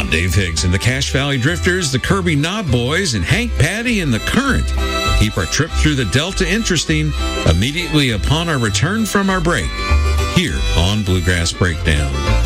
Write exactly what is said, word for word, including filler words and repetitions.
I'm Dave Higgs, and the Cache Valley Drifters, the Kirby Knob Boys, and Hank Patty and the Current keep our trip through the Delta interesting immediately upon our return from our break here on Bluegrass Breakdown.